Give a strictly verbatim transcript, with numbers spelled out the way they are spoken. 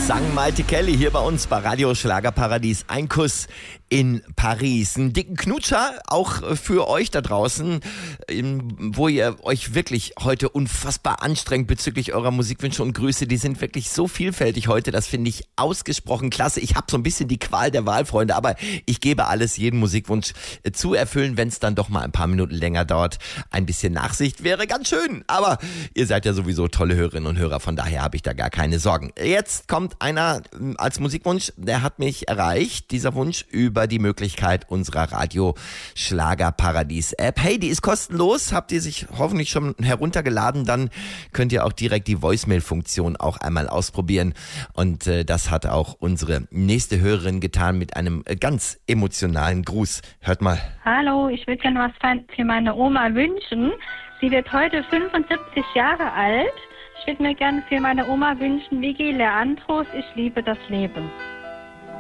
sang Maite Kelly hier bei uns bei Radio Schlagerparadies. Ein Kuss in Paris. Einen dicken Knutscher auch für euch da draußen, wo ihr euch wirklich heute unfassbar anstrengt bezüglich eurer Musikwünsche und Grüße. Die sind wirklich so vielfältig heute. Das finde ich ausgesprochen klasse. Ich habe so ein bisschen die Qual der Wahl, Freunde, aber ich gebe alles, jeden Musikwunsch zu erfüllen, wenn es dann doch mal ein paar Minuten länger dauert. Ein bisschen Nachsicht wäre ganz schön, aber ihr seid ja sowieso tolle Hörerinnen und Hörer, von daher habe ich da gar keine Sorgen. Jetzt kommt einer als Musikwunsch, der hat mich erreicht, dieser Wunsch, über die Möglichkeit unserer Radio Schlagerparadies App. Hey, die ist kostenlos, habt ihr sich hoffentlich schon heruntergeladen, dann könnt ihr auch direkt die Voicemail-Funktion auch einmal ausprobieren und äh, das hat auch unsere nächste Hörerin getan mit einem äh, ganz emotionalen Gruß. Hört mal. Hallo, ich würde gerne was für meine Oma wünschen. Sie wird heute fünfundsiebzig Jahre alt. Ich würde mir gerne für meine Oma wünschen, Vicky Leandros, ich liebe das Leben.